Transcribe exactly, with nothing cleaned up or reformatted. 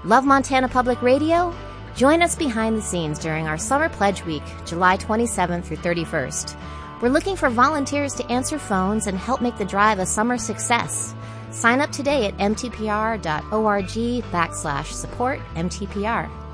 Love Montana Public Radio? Join us behind the scenes during our Summer Pledge Week, July twenty-seventh through thirty-first. We're looking for volunteers to answer phones and help make the drive a summer success. Sign up today at mtpr.org backslash support MTPR.